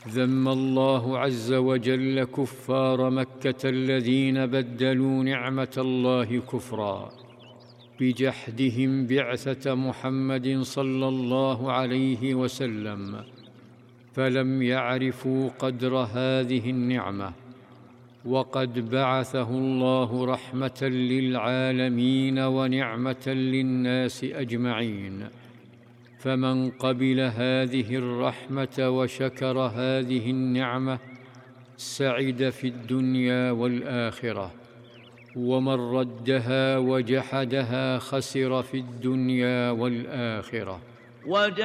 ذم الله عز وجل كفار مكة الذين بدلوا نعمة الله كفرا بجحدهم بعثة محمد صلى الله عليه وسلم، فلم يعرفوا قدر هذه النعمة، وقد بعثه الله رحمة للعالمين ونعمة للناس أجمعين، فمن قبل هذه الرحمة وشكر هذه النعمة سعد في الدنيا والآخرة، ومن ردها وجحدها خسر في الدنيا والآخرة.